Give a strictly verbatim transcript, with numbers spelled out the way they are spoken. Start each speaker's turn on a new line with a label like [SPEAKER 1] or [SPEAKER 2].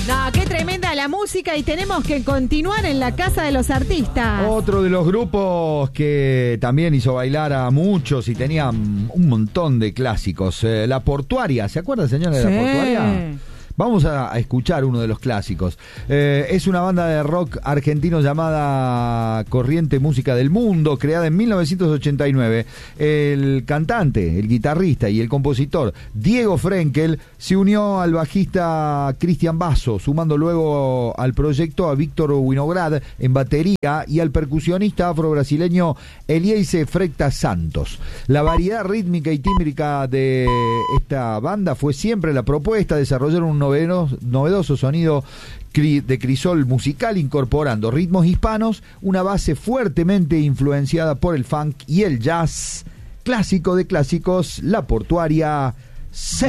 [SPEAKER 1] No, qué tremenda la música y tenemos que continuar en la Casa de los Artistas.
[SPEAKER 2] Otro de los grupos que también hizo bailar a muchos y tenía un montón de clásicos. Eh, La Portuaria, ¿se acuerdan, señora, de
[SPEAKER 1] Sí.
[SPEAKER 2] La Portuaria? Vamos a, a escuchar uno de los clásicos. Eh, es una banda de rock argentino llamada Corriente Música del Mundo, creada en mil novecientos ochenta y nueve. El cantante, el guitarrista y el compositor Diego Frenkel se unió al bajista Cristian Basso, sumando luego al proyecto a Víctor Winograd en batería y al percusionista afro-brasileño Elieise Freitas Santos. La variedad rítmica y tímbrica de esta banda fue siempre la propuesta de desarrollar un novedoso sonido de crisol musical incorporando ritmos hispanos, una base fuertemente influenciada por el funk y el jazz. Clásico de clásicos, La Portuaria.